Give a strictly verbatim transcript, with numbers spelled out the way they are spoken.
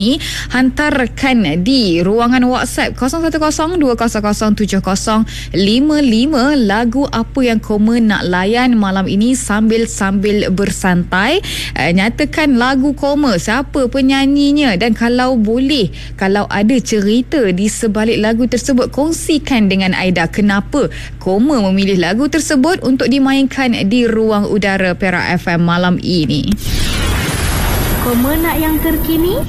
hantarkan di ruangan WhatsApp kosong satu kosong dua kosong kosong tujuh kosong lima lima lagu apa yang koma nak layan malam ini sambil-sambil bersantai. Uh, nyatakan lagu koma, siapa penyanyinya, dan kalau boleh, kalau ada cerita di sebalik lagu tersebut, kongsikan dengan Aida kenapa koma memilih lagu tersebut untuk dimainkan di ruang udara Perak F M malam ini. Koma nak yang terkini?